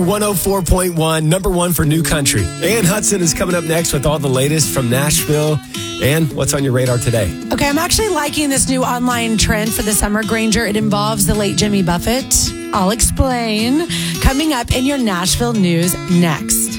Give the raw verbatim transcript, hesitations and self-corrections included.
one oh four point one, number one for new country. Ann Hudson is coming up next with all the latest from Nashville. Ann, what's on your radar today? Okay, I'm actually liking this new online trend for the summer, Granger. It involves the late Jimmy Buffett. I'll explain. Coming up in your Nashville news next.